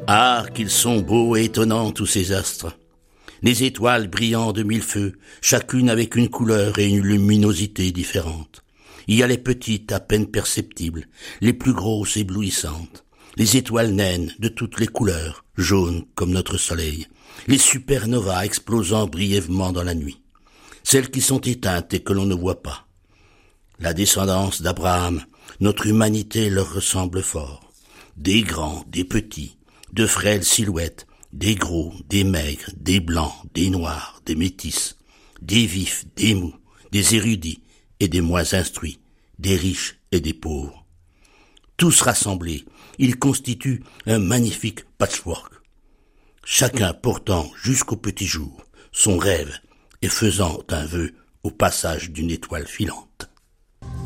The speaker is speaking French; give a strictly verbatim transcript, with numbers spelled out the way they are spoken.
Ah, qu'ils sont beaux et étonnants tous ces astres. Les étoiles brillant de mille feux, chacune avec une couleur et une luminosité différentes. Il y a les petites à peine perceptibles, les plus grosses éblouissantes, les étoiles naines de toutes les couleurs, jaunes comme notre soleil, les supernovas explosant brièvement dans la nuit, celles qui sont éteintes et que l'on ne voit pas. La descendance d'Abraham, notre humanité leur ressemble fort. Des grands, des petits, de frêles silhouettes, des gros, des maigres, des blancs, des noirs, des métis, des vifs, des mous, des érudits et des moins instruits, des riches et des pauvres. Tous rassemblés, ils constituent un magnifique patchwork. Chacun portant jusqu'au petit jour son rêve et faisant un vœu au passage d'une étoile filante.